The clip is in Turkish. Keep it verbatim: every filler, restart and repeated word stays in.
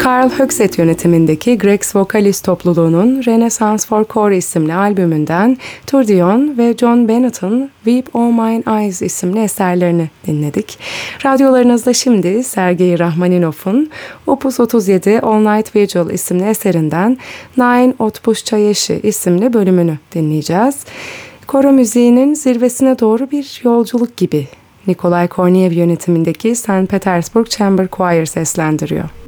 Carl Höxet yönetimindeki Grex Vokalis topluluğunun Renaissance for Choir isimli albümünden Tourbillon ve John Bennett'ın Weep O Mine Eyes isimli eserlerini dinledik. Radyolarınızda şimdi Sergei Rachmaninoff'un Opus otuz yedi All Night Vigil isimli eserinden Nine Otpuszczayeszy isimli bölümünü dinleyeceğiz. Koro müziğinin zirvesine doğru bir yolculuk gibi Nikolay Korniyev yönetimindeki Saint Petersburg Chamber Choir seslendiriyor.